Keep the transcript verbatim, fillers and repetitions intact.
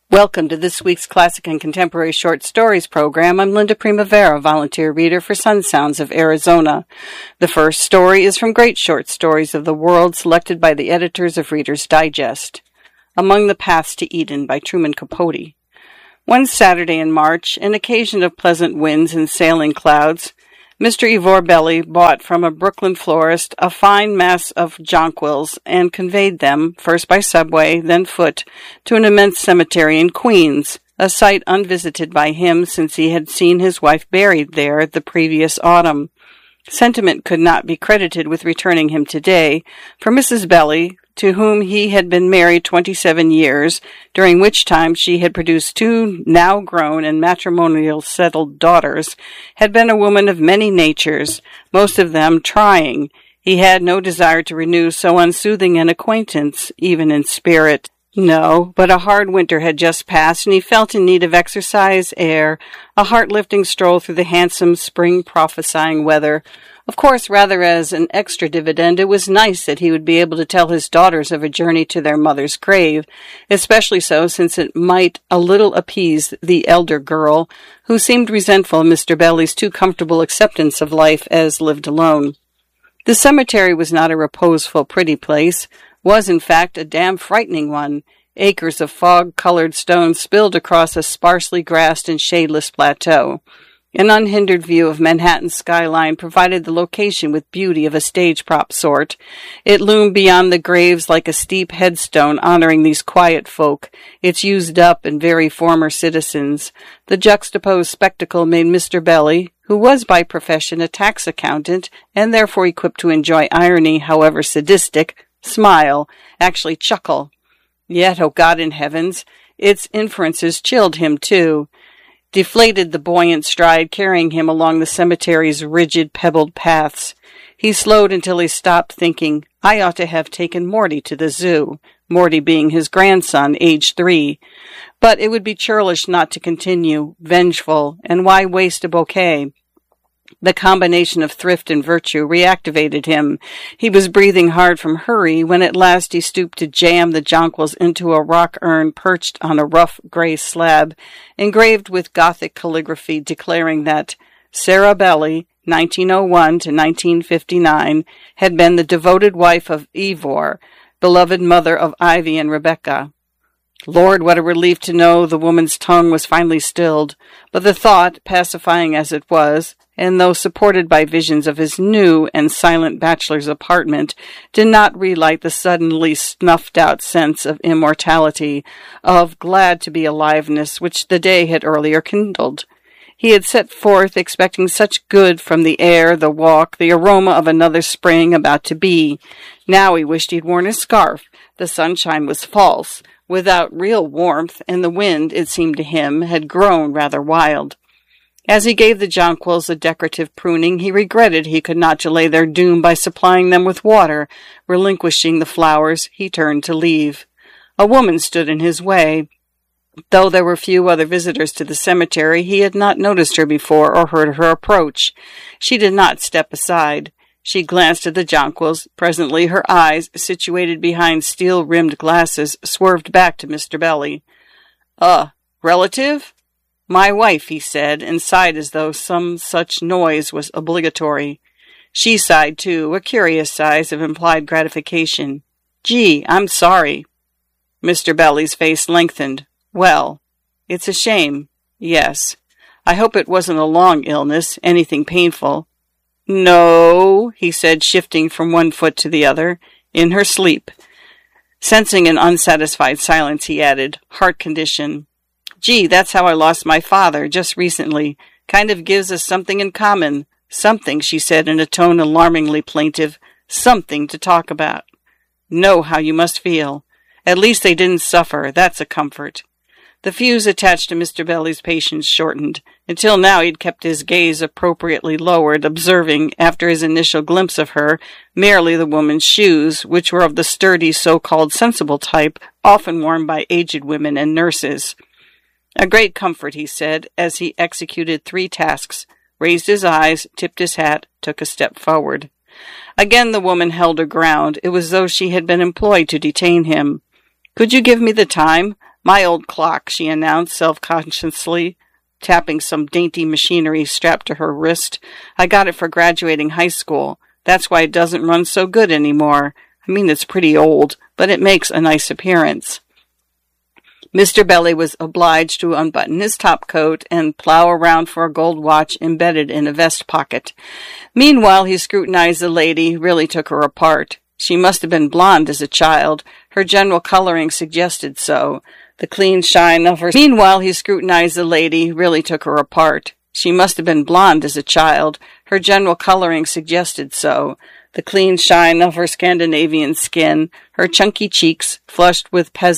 Welcome to this week's Classic and Contemporary Short Stories program. I'm Linda Primavera, volunteer reader for Sun Sounds of Arizona. The first story is from Great Short Stories of the World, selected by the editors of Reader's Digest. Among the Paths to Eden by Truman Capote. One Saturday in March, an occasion of pleasant winds and sailing clouds, Mister Ivor Belli bought from a Brooklyn florist a fine mass of jonquils and conveyed them, first by subway, then foot, to an immense cemetery in Queens, a site unvisited by him since he had seen his wife buried there the previous autumn. Sentiment could not be credited with returning him today, for Missus Belli, to whom he had been married twenty-seven years, during which time she had produced two now grown and matrimonial settled daughters, had been a woman of many natures, most of them trying. He had no desire to renew so unsoothing an acquaintance, even in spirit. No, but a hard winter had just passed, and he felt in need of exercise, air, a heart-lifting stroll through the handsome spring-prophesying weather. Of course, rather as an extra dividend, it was nice that he would be able to tell his daughters of a journey to their mother's grave, especially so since it might a little appease the elder girl, who seemed resentful of Mister Belli's too comfortable acceptance of life as lived alone. The cemetery was not a reposeful, pretty place, was in fact a damn frightening one. Acres of fog-colored stone spilled across a sparsely grassed and shadeless plateau. An unhindered view of Manhattan's skyline provided the location with beauty of a stage-prop sort. It loomed beyond the graves like a steep headstone honoring these quiet folk, its used-up and very former citizens. The juxtaposed spectacle made Mister Belli, who was by profession a tax accountant, and therefore equipped to enjoy irony, however sadistic, smile, actually chuckle. Yet, oh God in heavens, its inferences chilled him, too. Deflated the buoyant stride carrying him along the cemetery's rigid, pebbled paths. He slowed until he stopped, thinking, I ought to have taken Morty to the zoo, Morty being his grandson, aged three. But it would be churlish not to continue, vengeful, and why waste a bouquet? The combination of thrift and virtue reactivated him. He was breathing hard from hurry when at last he stooped to jam the jonquils into a rock urn perched on a rough gray slab, engraved with Gothic calligraphy declaring that Sarah Belli, nineteen oh one to nineteen fifty-nine, had been the devoted wife of Ivor, beloved mother of Ivy and Rebecca. Lord, what a relief to know the woman's tongue was finally stilled, but the thought, pacifying as it was, and though supported by visions of his new and silent bachelor's apartment, did not relight the suddenly snuffed-out sense of immortality, of glad-to-be aliveness which the day had earlier kindled. He had set forth expecting such good from the air, the walk, the aroma of another spring about to be. Now he wished he'd worn a scarf. The sunshine was false, without real warmth, and the wind, it seemed to him, had grown rather wild. As he gave the jonquils a decorative pruning, he regretted he could not delay their doom by supplying them with water. Relinquishing the flowers, he turned to leave. A woman stood in his way. Though there were few other visitors to the cemetery, he had not noticed her before or heard her approach. She did not step aside. She glanced at the jonquils. Presently her eyes, situated behind steel-rimmed glasses, swerved back to Mister Belli. Uh, relative? My wife, he said, and sighed as though some such noise was obligatory. She sighed, too, a curious sigh of implied gratification. Gee, I'm sorry. Mister Belli's face lengthened. Well, it's a shame. Yes. I hope it wasn't a long illness, anything painful. No, he said, shifting from one foot to the other, in her sleep. Sensing an unsatisfied silence, he added, heart condition. Gee, that's how I lost my father, just recently. Kind of gives us something in common. Something, she said in a tone alarmingly plaintive. Something to talk about. Know how you must feel. At least they didn't suffer. That's a comfort. The fuse attached to Mister Belli's patience shortened. Until now he'd kept his gaze appropriately lowered, observing, after his initial glimpse of her, merely the woman's shoes, which were of the sturdy, so-called sensible type, often worn by aged women and nurses. A great comfort, he said, as he executed three tasks, raised his eyes, tipped his hat, took a step forward. Again the woman held her ground. It was as though she had been employed to detain him. Could you give me the time? "My old clock," she announced self-consciously, tapping some dainty machinery strapped to her wrist. "I got it for graduating high school. That's why it doesn't run so good anymore. I mean, it's pretty old, but it makes a nice appearance." Mister Belly was obliged to unbutton his top coat and plow around for a gold watch embedded in a vest pocket. Meanwhile, he scrutinized the lady, really took her apart. She must have been blonde as a child. Her general coloring suggested so. The clean shine of her... Meanwhile, he scrutinized the lady, really took her apart. She must have been blonde as a child. Her general coloring suggested so. The clean shine of her Scandinavian skin, her chunky cheeks flushed with peasant